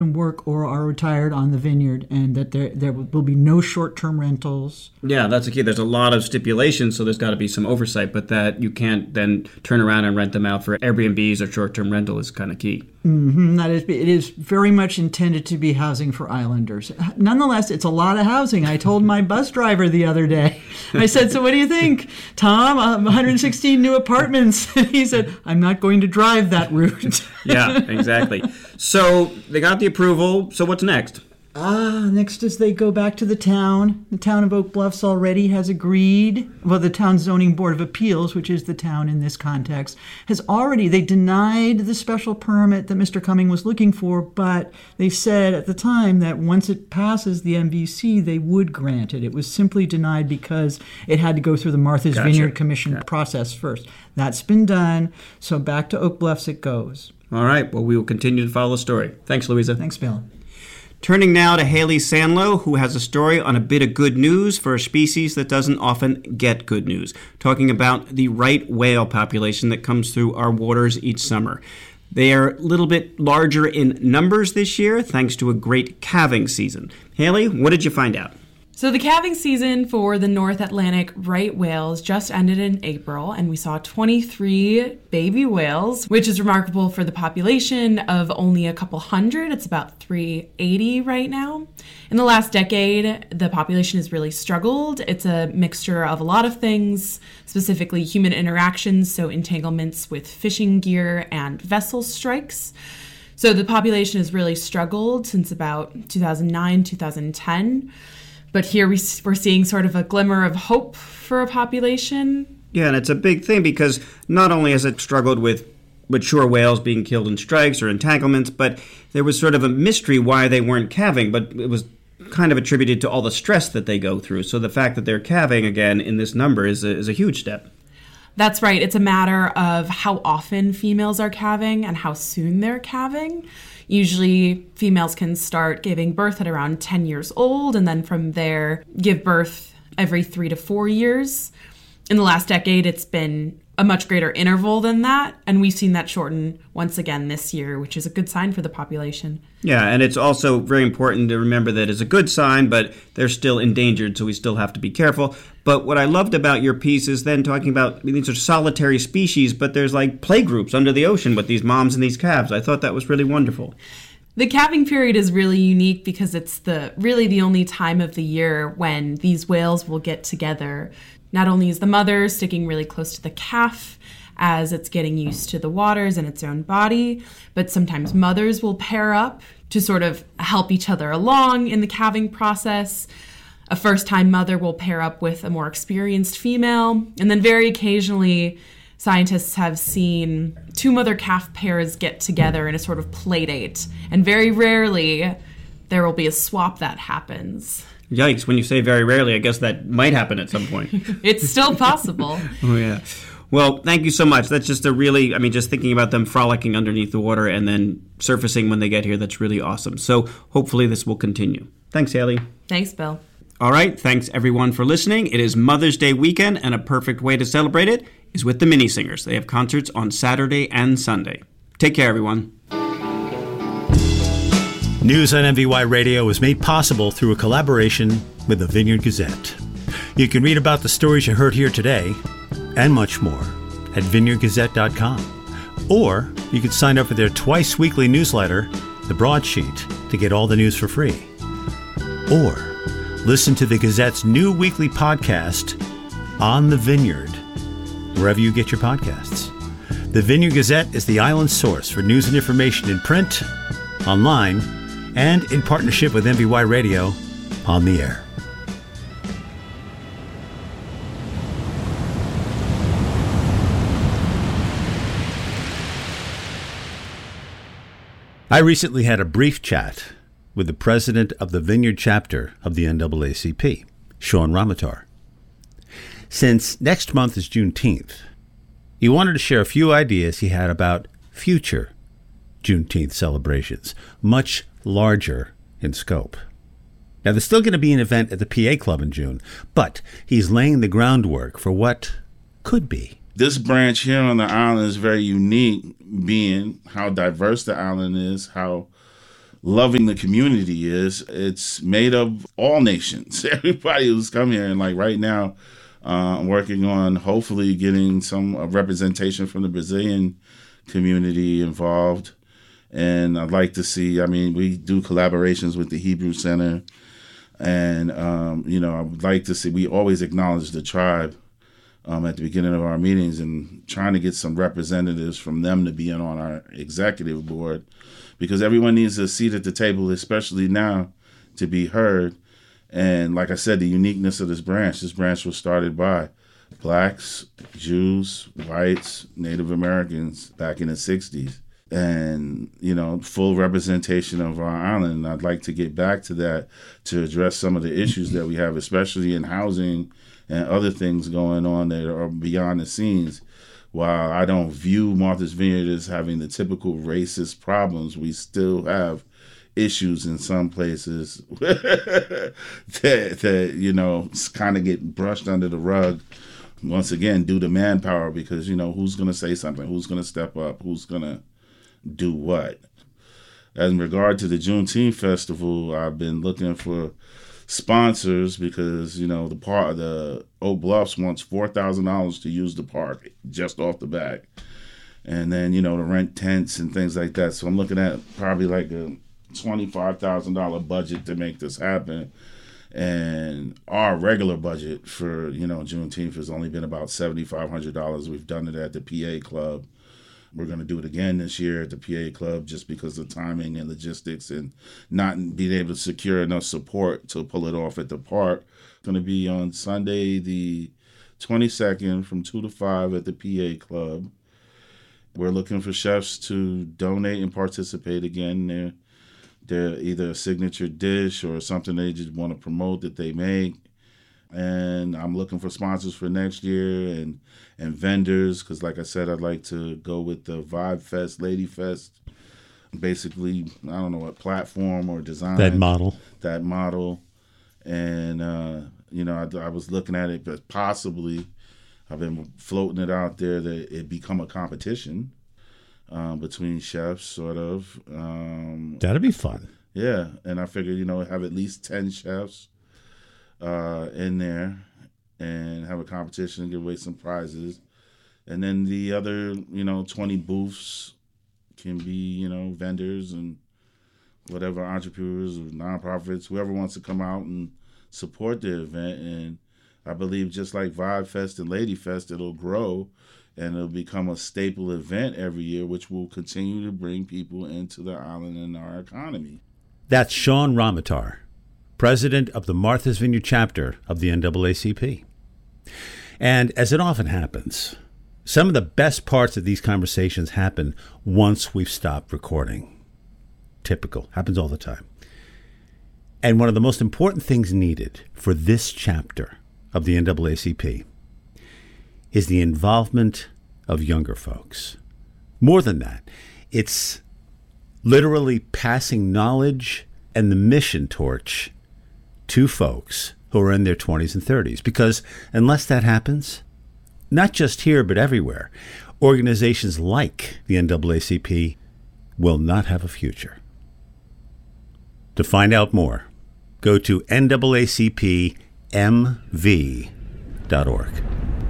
work or are retired on the vineyard, and that there will be no short-term rentals. Yeah, that's the key. There's a lot of stipulations, so there's got to be some oversight, but that you can't then turn around and rent them out for Airbnbs or short-term rental is kind of key. Mm-hmm. It is very much intended to be housing for islanders. Nonetheless, it's a lot of housing. I told my bus driver the other day, I said, so what do you think, Tom? 116 new apartments. He said, I'm not going to drive that route. Yeah, exactly. So they got the approval. So what's next? Next is they go back to the town. The town of Oak Bluffs already has agreed. Well, the town zoning board of appeals, which is the town in this context, they denied the special permit that Mr. Cumming was looking for, but they said at the time that once it passes the MVC, they would grant it. It was simply denied because it had to go through the Martha's Vineyard Commission process first. That's been done, so back to Oak Bluffs it goes. All right, well, we will continue to follow the story. Thanks, Louisa. Thanks, Bill. Turning now to Haley Sanlow, who has a story on a bit of good news for a species that doesn't often get good news, talking about the right whale population that comes through our waters each summer. They are a little bit larger in numbers this year, thanks to a great calving season. Haley, what did you find out? So the calving season for the North Atlantic right whales just ended in April, and we saw 23 baby whales, which is remarkable for the population of only a couple hundred. It's about 380 right now. In the last decade, the population has really struggled. It's a mixture of a lot of things, specifically human interactions, so entanglements with fishing gear and vessel strikes. So the population has really struggled since about 2009, 2010. But here we're seeing sort of a glimmer of hope for a population. Yeah, and it's a big thing because not only has it struggled with mature whales being killed in strikes or entanglements, but there was sort of a mystery why they weren't calving, but it was kind of attributed to all the stress that they go through. So the fact that they're calving again in this number is a huge step. That's right. It's a matter of how often females are calving and how soon they're calving. Usually females can start giving birth at around 10 years old, and then from there give birth every 3 to 4 years. In the last decade, it's been a much greater interval than that, and we've seen that shorten once again this year, which is a good sign for the population. Yeah, and it's also very important to remember that it's a good sign, but they're still endangered, so we still have to be careful. But what I loved about your piece is then talking about, these are solitary species, but there's like play groups under the ocean with these moms and these calves. I thought that was really wonderful. The calving period is really unique because it's really the only time of the year when these whales will get together. Not only is the mother sticking really close to the calf as it's getting used to the waters and its own body, but sometimes mothers will pair up to sort of help each other along in the calving process. A first-time mother will pair up with a more experienced female, and then very occasionally scientists have seen two mother-calf pairs get together in a sort of play date, and very rarely there will be a swap that happens. Yikes, when you say very rarely, I guess that might happen at some point. It's still possible. Oh, yeah. Well, thank you so much. That's just just thinking about them frolicking underneath the water and then surfacing when they get here, that's really awesome. So hopefully this will continue. Thanks, Haley. Thanks, Bill. All right, thanks everyone for listening. It is Mother's Day weekend, and a perfect way to celebrate it is with the Mini Singers. They have concerts on Saturday and Sunday. Take care, everyone. News on MVY Radio is made possible through a collaboration with the Vineyard Gazette. You can read about the stories you heard here today and much more at vineyardgazette.com. Or you can sign up for their twice-weekly newsletter, The Broadsheet, to get all the news for free. Or listen to the Gazette's new weekly podcast, On the Vineyard, wherever you get your podcasts. The Vineyard Gazette is the island's source for news and information in print, online, and in partnership with MVY Radio on the air. I recently had a brief chat with the president of the Vineyard chapter of the NAACP, Sean Ramatar. Since next month is Juneteenth, he wanted to share a few ideas he had about future Juneteenth celebrations, much larger in scope. Now, there's still going to be an event at the PA Club in June, but he's laying the groundwork for what could be. This branch here on the island is very unique, being how diverse the island is, how loving the community is. It's made of all nations. Everybody who's come here, and like right now, I'm working on hopefully getting some representation from the Brazilian community involved. And I'd like to see, we do collaborations with the Hebrew Center. And, I would like to see, we always acknowledge the tribe at the beginning of our meetings, and trying to get some representatives from them to be in on our executive board, because everyone needs a seat at the table, especially now, to be heard. And like I said, the uniqueness of this branch was started by Blacks, Jews, whites, Native Americans back in the 60s. And, full representation of our island. I'd like to get back to that to address some of the issues that we have, especially in housing and other things going on that are beyond the scenes. While I don't view Martha's Vineyard as having the typical racist problems, we still have issues in some places that kind of get brushed under the rug, once again, due to manpower, because, who's going to say something? Who's going to step up? Who's going to do what? As in regard to the Juneteenth Festival, I've been looking for sponsors because, the Oak Bluffs wants $4,000 to use the park just off the bat. And then, to rent tents and things like that. So I'm looking at probably like a $25,000 budget to make this happen. And our regular budget for, Juneteenth has only been about $7,500. We've done it at the PA Club. We're going to do it again this year at the PA Club just because of timing and logistics and not being able to secure enough support to pull it off at the park. It's going to be on Sunday the 22nd from 2 to 5 at the PA Club. We're looking for chefs to donate and participate again. They're either a signature dish or something they just want to promote that they make. And I'm looking for sponsors for next year and vendors, because like I said, I'd like to go with the Vibe Fest, Lady Fest. Basically, I don't know what platform or design. That model. And, I was looking at it, but possibly I've been floating it out there that it become a competition between chefs, sort of. That'd be fun. Yeah, and I figured, have at least 10 chefs in there and have a competition and give away some prizes. And then the other, 20 booths can be, vendors and whatever, entrepreneurs or nonprofits, whoever wants to come out and support the event. And I believe just like Vibe Fest and Lady Fest, it'll grow and it'll become a staple event every year, which will continue to bring people into the island and our economy. That's Sean Ramatar, president of the Martha's Vineyard chapter of the NAACP. And as it often happens, some of the best parts of these conversations happen once we've stopped recording. Typical. Happens all the time. And one of the most important things needed for this chapter of the NAACP is the involvement of younger folks. More than that, it's literally passing knowledge and the mission torch to folks who are in their 20s and 30s. Because unless that happens, not just here but everywhere, organizations like the NAACP will not have a future. To find out more, go to NAACPMV.org.